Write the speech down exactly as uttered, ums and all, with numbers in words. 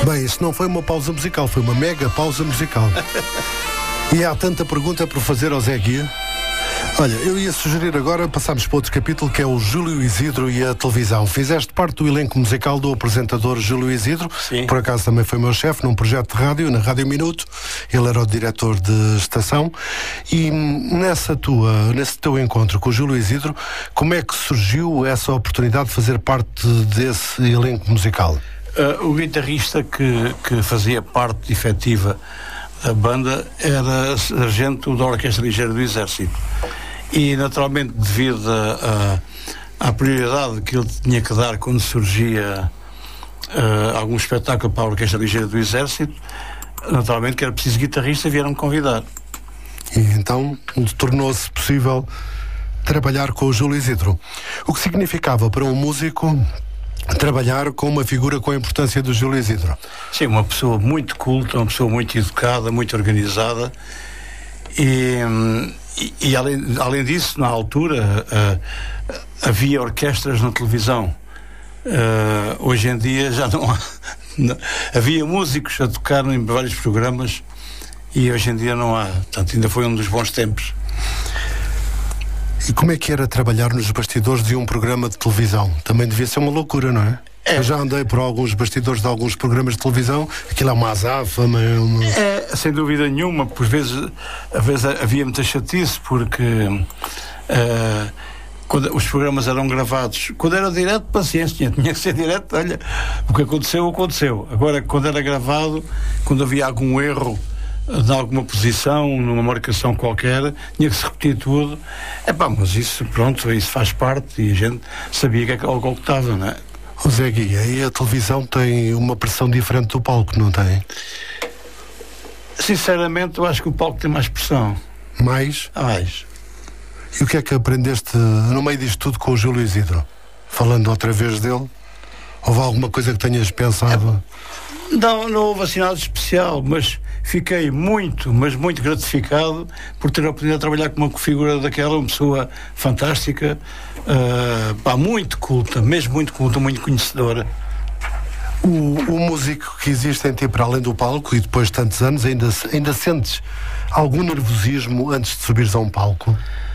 Bem, isso não foi uma pausa musical, foi uma mega pausa musical. E há tanta pergunta para fazer ao Zé Guia. Olha, eu ia sugerir agora passarmos para outro capítulo, que é o Júlio Isidro e a televisão. Fizeste parte do elenco musical do apresentador Júlio Isidro. Sim. Por acaso também foi meu chefe num projeto de rádio, na Rádio Minuto. Ele era o diretor de estação. E nessa tua, nesse teu encontro com o Júlio Isidro, como é que surgiu essa oportunidade de fazer parte desse elenco musical? Uh, o guitarrista que, que fazia parte efetiva da banda era sargento da Orquestra Ligeira do Exército. E, naturalmente, devido a, a, à prioridade que ele tinha que dar quando surgia uh, algum espetáculo para a Orquestra Ligeira do Exército, naturalmente que era preciso guitarrista, vieram-me convidar. E então tornou-se possível trabalhar com o Júlio Isidro. O que significava para um músico trabalhar com uma figura com a importância do Júlio Isidro? Sim, uma pessoa muito culta, uma pessoa muito educada, muito organizada. E... E, e além, além disso, na altura, uh, havia orquestras na televisão. Uh, hoje em dia já não há. Não, havia músicos a tocar em vários programas e hoje em dia não há. Portanto, ainda foi um dos bons tempos. E como é que era trabalhar nos bastidores de um programa de televisão? Também devia ser uma loucura, não é? É. Eu já andei por alguns bastidores de alguns programas de televisão. Aquilo é uma azáfama, é uma... É, sem dúvida nenhuma. Por vezes, às vezes havia muita chatice, porque uh, quando os programas eram gravados, quando era direto, paciência, tinha que ser direto. Olha, o que aconteceu, aconteceu. Agora, quando era gravado, quando havia algum erro de alguma posição, numa marcação qualquer, tinha que se repetir tudo. É pá, mas isso, pronto, isso faz parte e a gente sabia que é algo que estava, não é? O Zé Guia, e a televisão tem uma pressão diferente do palco, não tem? Sinceramente, eu acho que o palco tem mais pressão. Mais? Mais. E o que é que aprendeste no meio disto tudo com o Júlio Isidro? Falando outra vez dele? Houve alguma coisa que tenhas pensado? É, não, não houve assim nada especial, mas fiquei muito, mas muito gratificado por ter a oportunidade de trabalhar com uma figura daquela, uma pessoa fantástica, uh, pá, muito culta, mesmo muito culta, muito conhecedora. O, o músico que existe em ti para além do palco, e depois de tantos anos, ainda, ainda sentes algum nervosismo antes de subires a um palco?